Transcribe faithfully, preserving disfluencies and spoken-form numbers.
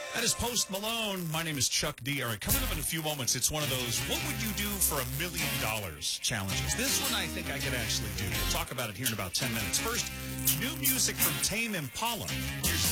That is Post Malone. My name is Chuck D. All right, coming up in a few moments, it's one of those what would you do for a million dollars challenges. This one I think I could actually do. We'll talk about it here in about ten minutes. First, new music from Tame Impala. Here's